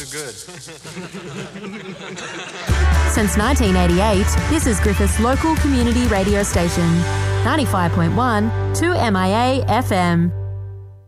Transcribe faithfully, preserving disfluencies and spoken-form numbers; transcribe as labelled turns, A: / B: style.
A: good.
B: Since nineteen eighty-eight, this is Griffith's local community radio station, ninety-five point one, two M I A F M.